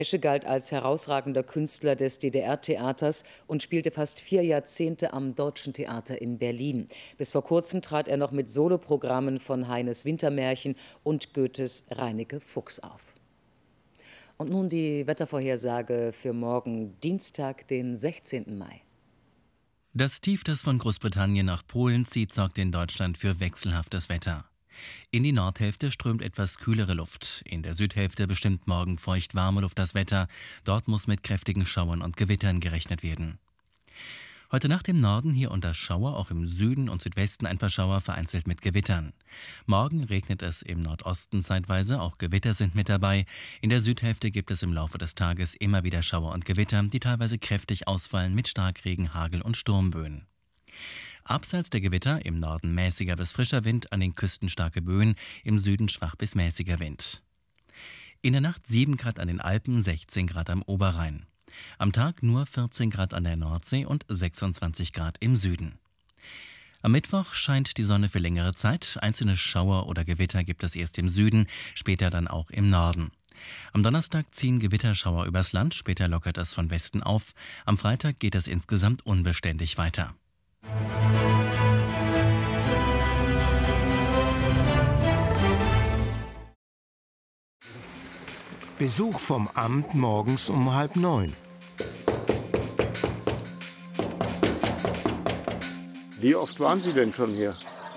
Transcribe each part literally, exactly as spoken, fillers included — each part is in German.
Esche galt als herausragender Künstler des D D R-Theaters und spielte fast vier Jahrzehnte am Deutschen Theater in Berlin. Bis vor kurzem trat er noch mit Soloprogrammen von Heines Wintermärchen und Goethes Reineke Fuchs auf. Und nun die Wettervorhersage für morgen, Dienstag, den sechzehnten Mai. Das Tief, das von Großbritannien nach Polen zieht, sorgt in Deutschland für wechselhaftes Wetter. In die Nordhälfte strömt etwas kühlere Luft. In der Südhälfte bestimmt morgen feucht-warme Luft das Wetter. Dort muss mit kräftigen Schauern und Gewittern gerechnet werden. Heute Nacht im Norden hier unter Schauer, auch im Süden und Südwesten ein paar Schauer, vereinzelt mit Gewittern. Morgen regnet es im Nordosten zeitweise, auch Gewitter sind mit dabei. In der Südhälfte gibt es im Laufe des Tages immer wieder Schauer und Gewitter, die teilweise kräftig ausfallen mit Starkregen, Hagel und Sturmböen. Abseits der Gewitter im Norden mäßiger bis frischer Wind, an den Küsten starke Böen, im Süden schwach bis mäßiger Wind. In der Nacht sieben Grad an den Alpen, sechzehn Grad am Oberrhein. Am Tag nur vierzehn Grad an der Nordsee und sechsundzwanzig Grad im Süden. Am Mittwoch scheint die Sonne für längere Zeit. Einzelne Schauer oder Gewitter gibt es erst im Süden, später dann auch im Norden. Am Donnerstag ziehen Gewitterschauer übers Land, später lockert es von Westen auf. Am Freitag geht es insgesamt unbeständig weiter. Besuch vom Amt morgens um halb neun. Wie oft waren Sie denn schon hier?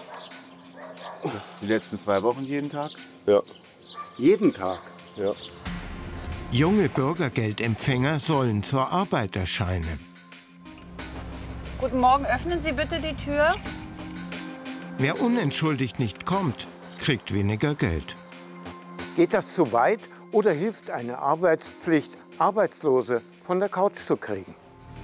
Die letzten zwei Wochen jeden Tag? Ja. Jeden Tag? Ja. Junge Bürgergeldempfänger sollen zur Arbeit erscheinen. Guten Morgen, öffnen Sie bitte die Tür. Wer unentschuldigt nicht kommt, kriegt weniger Geld. Geht das zu weit oder hilft eine Arbeitspflicht, Arbeitslose von der Couch zu kriegen?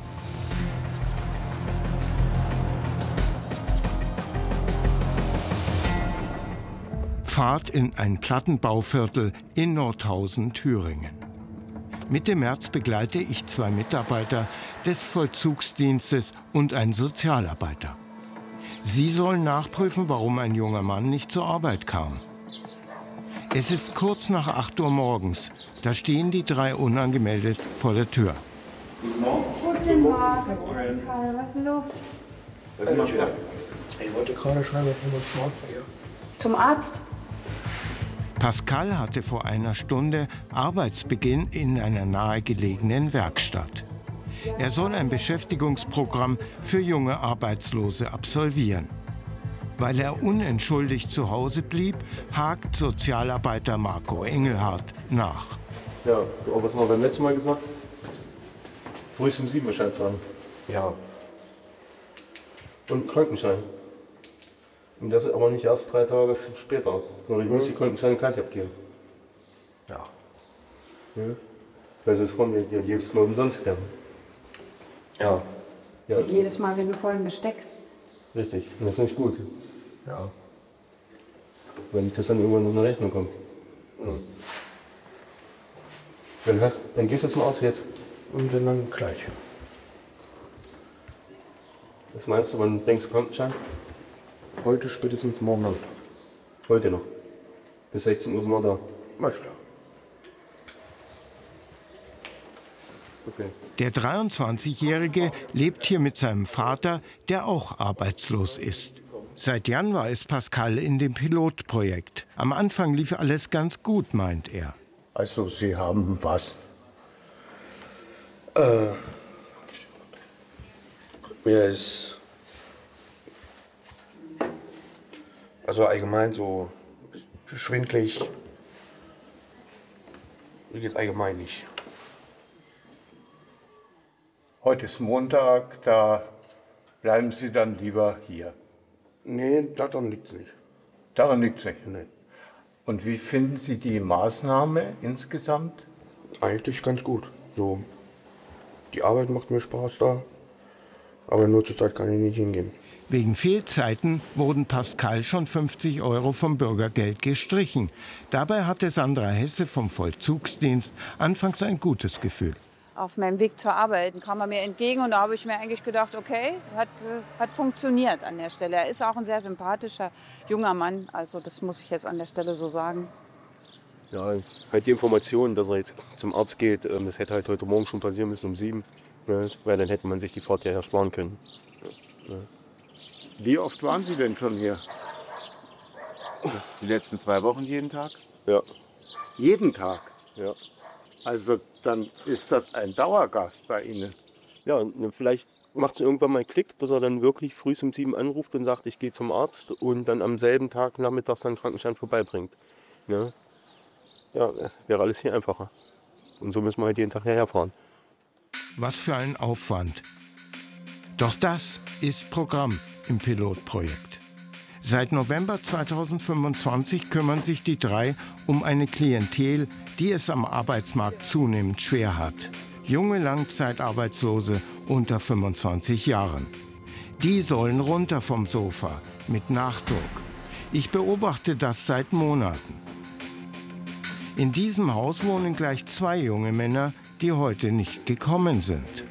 Fahrt in ein Plattenbauviertel in Nordhausen, Thüringen. Mitte März begleite ich zwei Mitarbeiter des Vollzugsdienstes und einen Sozialarbeiter. Sie sollen nachprüfen, warum ein junger Mann nicht zur Arbeit kam. Es ist kurz nach acht Uhr morgens. Da stehen die drei unangemeldet vor der Tür. Guten Morgen. Guten Morgen, Pascal. Was ist denn los? Da sind wir wieder. Ich wollte gerade schreiben, ich muss zum Arzt hier. Zum Arzt? Pascal hatte vor einer Stunde Arbeitsbeginn in einer nahegelegenen Werkstatt. Er soll ein Beschäftigungsprogramm für junge Arbeitslose absolvieren. Weil er unentschuldigt zu Hause blieb, hakt Sozialarbeiter Marco Engelhardt nach. Ja, was haben wir beim letzten Mal gesagt? Ruhig um sieben Bescheid sagen. Ja. Und Krankenschein. Und das aber nicht erst drei Tage später. Nur ich muss die Krankenscheine gleich abgeben. Ja. Ja. Weil sie von mir ja, jedes Mal umsonst werden. Ja. Ja. Jedes Mal, wenn du voll im Besteck. Richtig. Und das ist nicht gut. Ja. Wenn nicht das dann irgendwann in eine Rechnung kommt. Mhm. Dann, dann gehst du zum Arzt jetzt. Und dann gleich. Was meinst du, wann bringst du Krankenschein? Heute spätestens morgen Abend. Heute noch. Bis sechzehn Uhr sind wir da. Alles klar. Okay. Der dreiundzwanzigjährige lebt hier mit seinem Vater, der auch arbeitslos ist. Seit Januar ist Pascal in dem Pilotprojekt. Am Anfang lief alles ganz gut, meint er. Also Sie haben was? Äh, mir ist also allgemein so schwindelig. Mir geht allgemein nicht. Heute ist Montag, da bleiben Sie dann lieber hier. Nee, daran liegt es nicht. Daran liegt es nicht. Nee. Und wie finden Sie die Maßnahme insgesamt? Eigentlich ganz gut. So, die Arbeit macht mir Spaß da, aber nur zur Zeit kann ich nicht hingehen. Wegen Fehlzeiten wurden Pascal schon fünfzig Euro vom Bürgergeld gestrichen. Dabei hatte Sandra Hesse vom Vollzugsdienst anfangs ein gutes Gefühl. Auf meinem Weg zur Arbeit kam er mir entgegen und da habe ich mir eigentlich gedacht, okay, hat, hat funktioniert an der Stelle. Er ist auch ein sehr sympathischer junger Mann, also das muss ich jetzt an der Stelle so sagen. Ja, halt die Information, dass er jetzt zum Arzt geht, das hätte halt heute Morgen schon passieren müssen um sieben. Ne? Weil dann hätte man sich die Fahrt ja ersparen können. Ja. Wie oft waren Sie denn schon hier? Die letzten zwei Wochen jeden Tag? Ja. Jeden Tag? Ja. Also dann ist das ein Dauergast bei Ihnen. Ja, vielleicht macht es irgendwann mal Klick, dass er dann wirklich früh um sieben anruft und sagt, ich gehe zum Arzt und dann am selben Tag nachmittags dann Krankenstand vorbeibringt. Ja, ja, wäre alles viel einfacher. Und so müssen wir halt jeden Tag hierher fahren. Was für ein Aufwand. Doch das ist Programm im Pilotprojekt. Seit November zweitausendfünfundzwanzig kümmern sich die drei um eine Klientel, die es am Arbeitsmarkt zunehmend schwer hat. Junge Langzeitarbeitslose unter fünfundzwanzig Jahren. Die sollen runter vom Sofa mit Nachdruck. Ich beobachte das seit Monaten. In diesem Haus wohnen gleich zwei junge Männer, die heute nicht gekommen sind.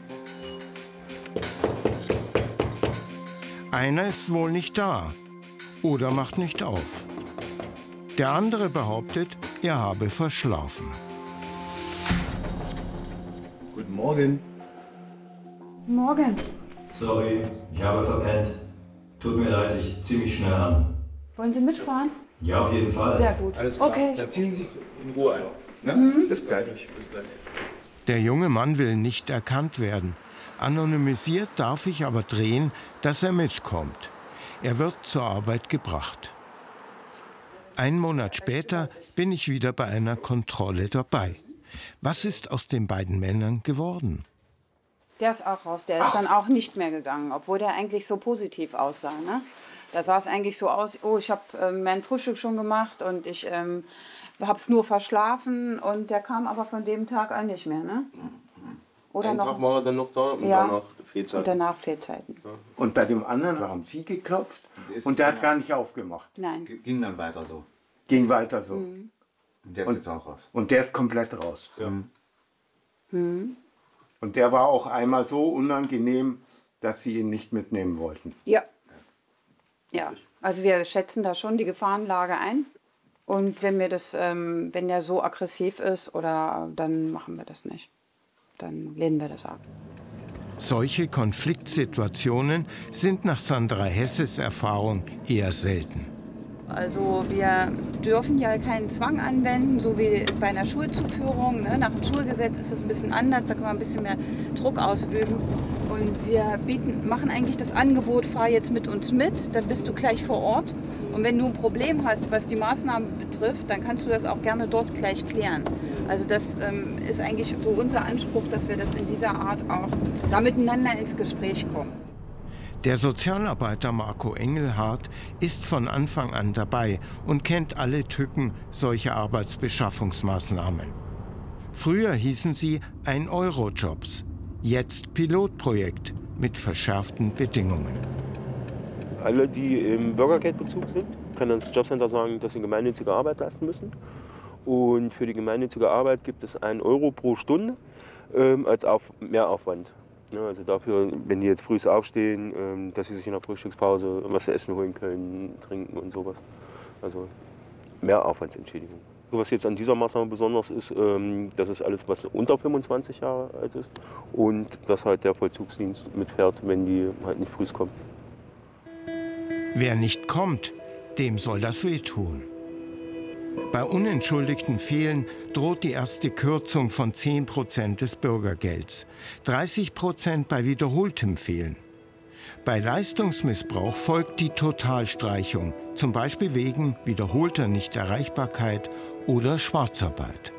Einer ist wohl nicht da oder macht nicht auf. Der andere behauptet, er habe verschlafen. Guten Morgen. Morgen. Sorry, ich habe verpennt. Tut mir leid, ich ziehe mich schnell an. Wollen Sie mitfahren? Ja, auf jeden Fall. Sehr gut. Alles klar. Okay. Dann ziehen Sie sich in Ruhe ein. Ne? Mhm. Bis gleich. Bis gleich. Der junge Mann will nicht erkannt werden. Anonymisiert darf ich aber drehen, dass er mitkommt. Er wird zur Arbeit gebracht. Einen Monat später bin ich wieder bei einer Kontrolle dabei. Was ist aus den beiden Männern geworden? Der ist auch raus. Der ist dann auch nicht mehr gegangen, obwohl der eigentlich so positiv aussah. Ne? Da sah es eigentlich so aus, oh, ich habe ähm, mein Frühstück schon gemacht und ich ähm, habe es nur verschlafen. Und der kam aber von dem Tag an nicht mehr. Ne? Oder Einen noch? Tag war er dann noch da und Ja. danach Fehlzeiten. Und danach Fehlzeiten. Ja. Und bei dem anderen haben Sie geklopft und der hat gar nicht aufgemacht. Nein. Ging dann weiter so. Ging weiter so. Mhm. Und der ist Und- jetzt auch raus. Und der ist komplett raus. Ja. Mhm. Und der war auch einmal so unangenehm, dass Sie ihn nicht mitnehmen wollten. Ja. Ja, also wir schätzen da schon die Gefahrenlage ein. Und wenn wir das, ähm, wenn der so aggressiv ist, oder dann machen wir das nicht. Dann lehnen wir das ab. Solche Konfliktsituationen sind nach Sandra Hesses Erfahrung eher selten. Also wir dürfen ja keinen Zwang anwenden, so wie bei einer Schulzuführung. Ne? Nach dem Schulgesetz ist es ein bisschen anders, da kann man ein bisschen mehr Druck ausüben. Und wir bieten, machen eigentlich das Angebot, fahr jetzt mit uns mit, dann bist du gleich vor Ort. Und wenn du ein Problem hast, was die Maßnahmen betrifft, dann kannst du das auch gerne dort gleich klären. Also das ähm, ist eigentlich so unser Anspruch, dass wir das in dieser Art auch da miteinander ins Gespräch kommen. Der Sozialarbeiter Marco Engelhardt ist von Anfang an dabei und kennt alle Tücken solcher Arbeitsbeschaffungsmaßnahmen. Früher hießen sie ein-Euro-Jobs, jetzt Pilotprojekt mit verschärften Bedingungen. Alle, die im Bürgergeldbezug sind, können das Jobcenter sagen, dass sie gemeinnützige Arbeit leisten müssen. Und für die gemeinnützige Arbeit gibt es einen Euro pro Stunde ähm, als Auf Mehraufwand. Ja, also dafür, wenn die jetzt früh aufstehen, ähm, dass sie sich in der Frühstückspause was zu essen holen können, trinken und sowas. Also Mehraufwandsentschädigung. Was jetzt an dieser Maßnahme besonders ist, ähm, das ist alles, was unter fünfundzwanzig Jahre alt ist und dass halt der Vollzugsdienst mitfährt, wenn die halt nicht früh kommen. Wer nicht kommt, dem soll das wehtun. Bei unentschuldigten Fehlen droht die erste Kürzung von zehn Prozent des Bürgergelds, dreißig Prozent bei wiederholtem Fehlen. Bei Leistungsmissbrauch folgt die Totalstreichung, zum Beispiel wegen wiederholter Nichterreichbarkeit oder Schwarzarbeit.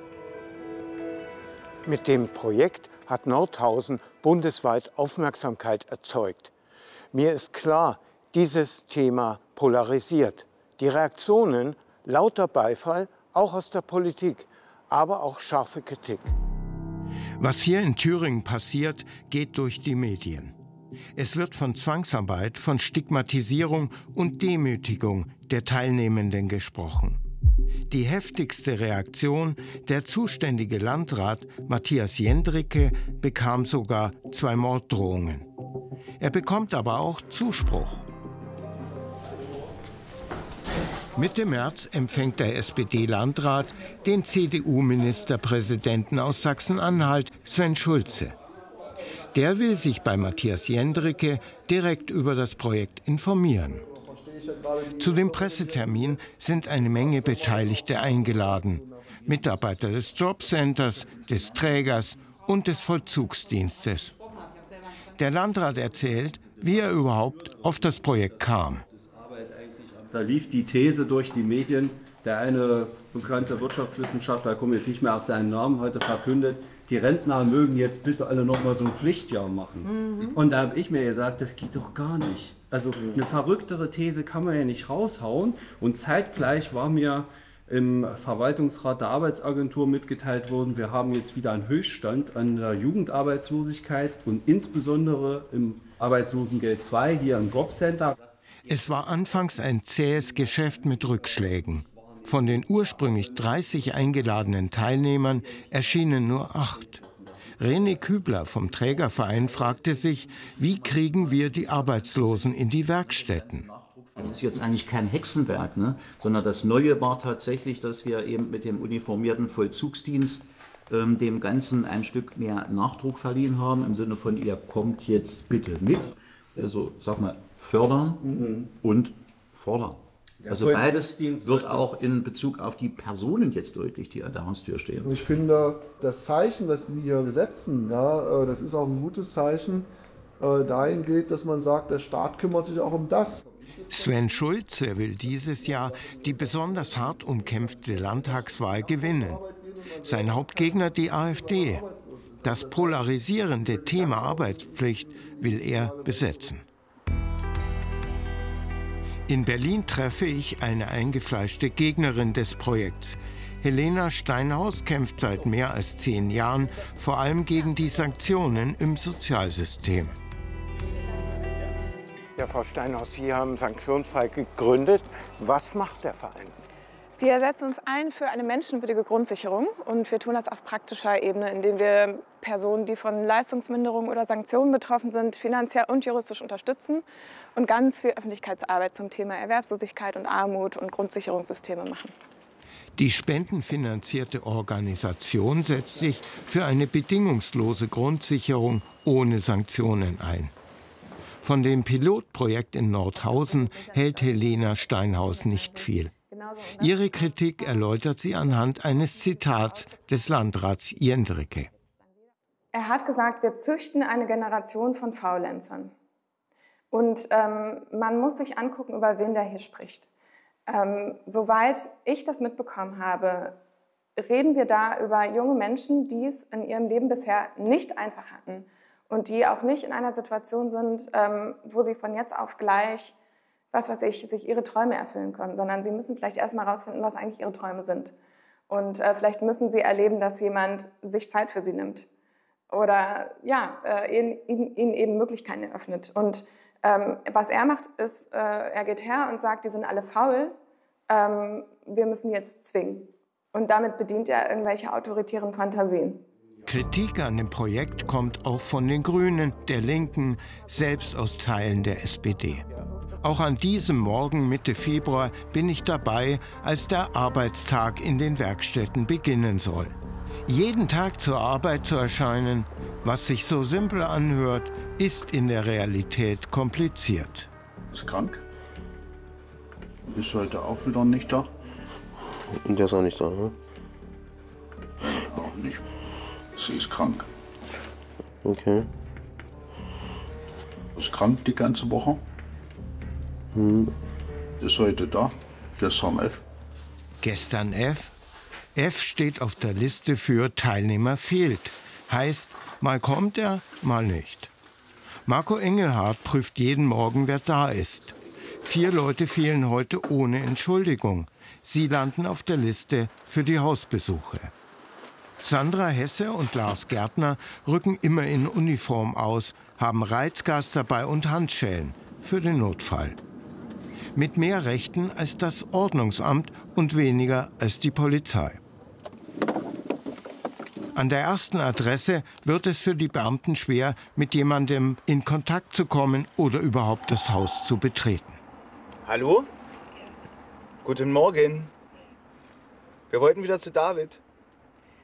Mit dem Projekt hat Nordhausen bundesweit Aufmerksamkeit erzeugt. Mir ist klar, dieses Thema polarisiert. Die Reaktionen, lauter Beifall, auch aus der Politik, aber auch scharfe Kritik. Was hier in Thüringen passiert, geht durch die Medien. Es wird von Zwangsarbeit, von Stigmatisierung und Demütigung der Teilnehmenden gesprochen. Die heftigste Reaktion, der zuständige Landrat Matthias Jendricke bekam sogar zwei Morddrohungen. Er bekommt aber auch Zuspruch. Mitte März empfängt der S P D-Landrat den C D U-Ministerpräsidenten aus Sachsen-Anhalt, Sven Schulze. Der will sich bei Matthias Jendricke direkt über das Projekt informieren. Zu dem Pressetermin sind eine Menge Beteiligte eingeladen. Mitarbeiter des Jobcenters, des Trägers und des Vollzugsdienstes. Der Landrat erzählt, wie er überhaupt auf das Projekt kam. Da lief die These durch die Medien, der eine bekannte Wirtschaftswissenschaftler, ich komme jetzt nicht mehr auf seinen Namen, heute verkündet, die Rentner mögen jetzt bitte alle noch mal so ein Pflichtjahr machen. Mhm. Und da habe ich mir gesagt, das geht doch gar nicht. Also eine verrücktere These kann man ja nicht raushauen. Und zeitgleich war mir im Verwaltungsrat der Arbeitsagentur mitgeteilt worden, wir haben jetzt wieder einen Höchststand an der Jugendarbeitslosigkeit und insbesondere im Arbeitslosengeld zwei hier im Jobcenter. Es war anfangs ein zähes Geschäft mit Rückschlägen. Von den ursprünglich dreißig eingeladenen Teilnehmern erschienen nur acht. René Kübler vom Trägerverein fragte sich, wie kriegen wir die Arbeitslosen in die Werkstätten? Das ist jetzt eigentlich kein Hexenwerk, ne? Sondern das Neue war tatsächlich, dass wir eben mit dem uniformierten Vollzugsdienst ähm, dem Ganzen ein Stück mehr Nachdruck verliehen haben, im Sinne von, ihr kommt jetzt bitte mit, also sag mal, fördern mhm. und fordern. Der also beides wird auch in Bezug auf die Personen jetzt deutlich, die an der Haustür stehen. Ich finde, das Zeichen, was Sie hier setzen, ja, das ist auch ein gutes Zeichen, dahin geht, dass man sagt, der Staat kümmert sich auch um das. Sven Schulze will dieses Jahr die besonders hart umkämpfte Landtagswahl gewinnen. Sein Hauptgegner die AfD. Das polarisierende Thema Arbeitspflicht will er besetzen. In Berlin treffe ich eine eingefleischte Gegnerin des Projekts. Helena Steinhaus kämpft seit mehr als zehn Jahren vor allem gegen die Sanktionen im Sozialsystem. Ja, Frau Steinhaus, Sie haben Sanktionsfrei gegründet. Was macht der Verein? Wir setzen uns ein für eine menschenwürdige Grundsicherung und wir tun das auf praktischer Ebene, indem wir Personen, die von Leistungsminderung oder Sanktionen betroffen sind, finanziell und juristisch unterstützen und ganz viel Öffentlichkeitsarbeit zum Thema Erwerbslosigkeit und Armut und Grundsicherungssysteme machen. Die spendenfinanzierte Organisation setzt sich für eine bedingungslose Grundsicherung ohne Sanktionen ein. Von dem Pilotprojekt in Nordhausen hält Helena Steinhaus nicht viel. Ihre Kritik erläutert sie anhand eines Zitats des Landrats Jendricke. Er hat gesagt, wir züchten eine Generation von Faulenzern. Und ähm, man muss sich angucken, über wen der hier spricht. Ähm, soweit ich das mitbekommen habe, reden wir da über junge Menschen, die es in ihrem Leben bisher nicht einfach hatten und die auch nicht in einer Situation sind, ähm, wo sie von jetzt auf gleich, was weiß ich, sich ihre Träume erfüllen können, sondern sie müssen vielleicht erstmal herausfinden, was eigentlich ihre Träume sind. Und äh, vielleicht müssen sie erleben, dass jemand sich Zeit für sie nimmt oder ja, äh, ihnen, ihnen eben Möglichkeiten eröffnet. Und ähm, was er macht, ist, äh, er geht her und sagt, die sind alle faul, ähm, wir müssen jetzt zwingen. Und damit bedient er irgendwelche autoritären Fantasien. Kritik an dem Projekt kommt auch von den Grünen, der Linken, selbst aus Teilen der S P D. Auch an diesem Morgen Mitte Februar bin ich dabei, als der Arbeitstag in den Werkstätten beginnen soll. Jeden Tag zur Arbeit zu erscheinen, was sich so simpel anhört, ist in der Realität kompliziert. Ist krank? Ist heute auch wieder nicht da? Und der ist auch nicht da, ne? Auch nicht. Sie ist krank. Okay. Ist krank die ganze Woche. Hm. Ist heute da. Gestern F. Gestern F? F steht auf der Liste für Teilnehmer fehlt. Heißt, mal kommt er, mal nicht. Marco Engelhardt prüft jeden Morgen, wer da ist. Vier Leute fehlen heute ohne Entschuldigung. Sie landen auf der Liste für die Hausbesuche. Sandra Hesse und Lars Gärtner rücken immer in Uniform aus, haben Reizgas dabei und Handschellen für den Notfall. Mit mehr Rechten als das Ordnungsamt und weniger als die Polizei. An der ersten Adresse wird es für die Beamten schwer, mit jemandem in Kontakt zu kommen oder überhaupt das Haus zu betreten. Hallo? Guten Morgen. Wir wollten wieder zu David.